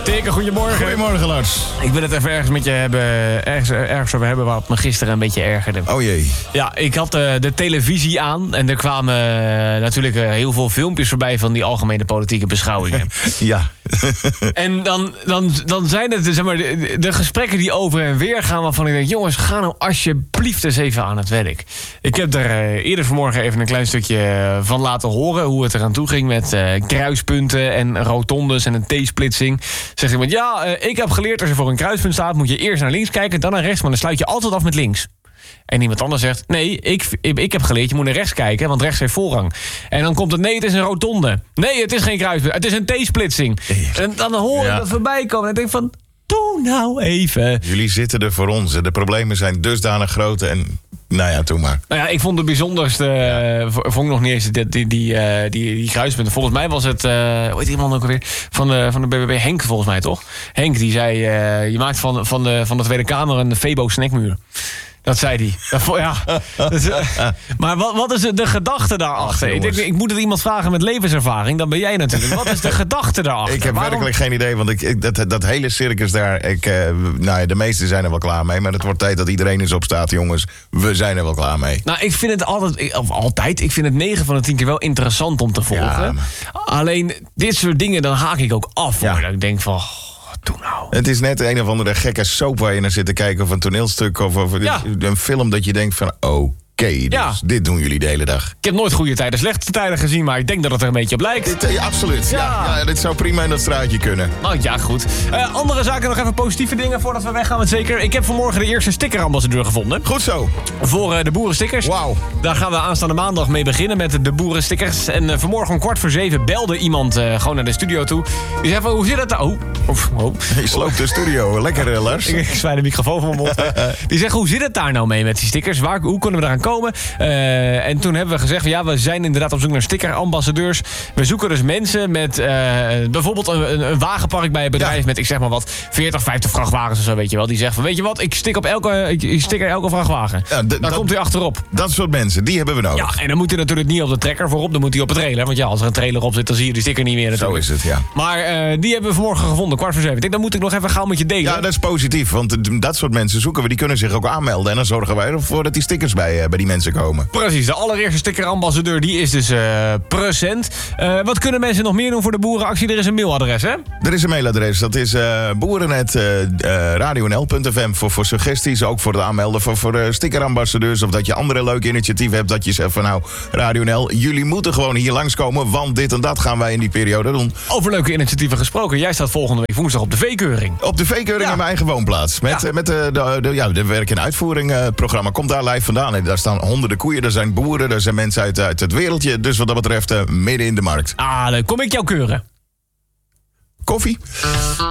Teken, goedemorgen. Goedemorgen, Lars. Ik wil het even ergens met je hebben, ergens over hebben wat me gisteren een beetje ergerde. Oh jee. Ja, ik had de televisie aan en er kwamen natuurlijk heel veel filmpjes voorbij van die algemene politieke beschouwingen. Ja. En dan zijn het zeg maar, de gesprekken die over en weer gaan waarvan ik denk, jongens, ga nou alsjeblieft eens even aan het werk. Ik heb er eerder vanmorgen even een klein stukje van laten horen hoe het eraan toe ging met kruispunten en rotondes en een T-splitsing. Zegt iemand, ja, ik heb geleerd als je voor een kruispunt staat moet je eerst naar links kijken, dan naar rechts, maar dan sluit je altijd af met links. En iemand anders zegt, nee, ik heb geleerd, je moet naar rechts kijken, want rechts heeft voorrang. En dan komt het, nee, het is een rotonde. Nee, het is geen kruispunt, het is een T-splitsing. En dan hoor ik dat voorbij komen en ik denk van, doe nou even. Jullie zitten er voor ons. De problemen zijn dusdanig groot en... Nou ja, toen maar. Nou ja, ik vond het bijzonderste... vond ik nog niet eens die kruispunten. Volgens mij was het... hoe heet die man ook alweer? Van de BBB. Henk, volgens mij, toch? Henk, die zei... je maakt van de Tweede Kamer een Febo-snackmuur. Dat zei hij. Ja. Maar wat is de gedachte daarachter? Ik moet het iemand vragen met levenservaring. Dan ben jij natuurlijk. Wat is de gedachte daarachter? Ik heb werkelijk geen idee. Want dat hele circus daar... de meesten zijn er wel klaar mee. Maar het wordt tijd dat iedereen eens opstaat. Jongens, we zijn er wel klaar mee. Nou, ik vind het altijd... Ik vind het 9 van de 10 keer wel interessant om te volgen. Ja, alleen, dit soort dingen, dan haak ik ook af. Ja. Dat ik denk van... Nou. Het is net een of andere gekke soap waar je naar zit te kijken... of een toneelstuk of een film dat je denkt van... Oké, dus dit doen jullie de hele dag. Ik heb nooit goede tijden, slechte tijden gezien... maar ik denk dat het er een beetje op lijkt. Absoluut, ja, dit zou prima in dat straatje kunnen. Nou ja, goed. Andere zaken, nog even positieve dingen voordat we weggaan met zeker. Ik heb vanmorgen de eerste stickerambassadeur gevonden. Goed zo. Voor de boerenstickers. Wauw. Daar gaan we aanstaande maandag mee beginnen met de boerenstickers. En vanmorgen om 6:45 belde iemand gewoon naar de studio toe. Die zei van, hoe zit het nou? Je sloopt de studio. Lekker, Lars. Ik zwaai de microfoon van mijn mond. Die zegt, hoe zit het daar nou mee met die stickers? Hoe kunnen we eraan komen? En toen hebben we gezegd, we zijn inderdaad op zoek naar stickerambassadeurs. We zoeken dus mensen met bijvoorbeeld een wagenpark bij een bedrijf... met, ik zeg maar wat, 40, 50 vrachtwagens of zo, weet je wel. Die zegt van, weet je wat, ik sticker elke vrachtwagen. Ja, daar komt hij achterop. Dat soort mensen, die hebben we nodig. Ja, en dan moet hij natuurlijk niet op de trekker voorop, dan moet hij op het trailer. Want ja, als er een trailer op zit, dan zie je die sticker niet meer natuurlijk. Zo is het, ja. Maar die hebben we vanmorgen gevonden, 6:45. Ik denk, dan moet ik nog even gauw met je delen. Ja, dat is positief, want dat soort mensen zoeken we. Die kunnen zich ook aanmelden. En dan zorgen wij ervoor dat die stickers bij die mensen komen. Precies, de allereerste stickerambassadeur die is dus present. Wat kunnen mensen nog meer doen voor de boerenactie? Er is een mailadres, hè? Er is een mailadres, dat is boeren@radionl.fm voor suggesties, ook voor het aanmelden voor stickerambassadeurs, of dat je andere leuke initiatieven hebt, dat je zegt van nou, Radio NL, jullie moeten gewoon hier langskomen, want dit en dat gaan wij in die periode doen. Over leuke initiatieven gesproken, jij staat volgende week woensdag op de V-keuring. Op de V-keuring in mijn eigen woonplaats. Met de werk- en uitvoering programma. Komt daar live vandaan. En daar staan honderden koeien, er zijn boeren, er zijn mensen uit het wereldje. Dus wat dat betreft midden in de markt. Dan kom ik jou keuren. Koffie?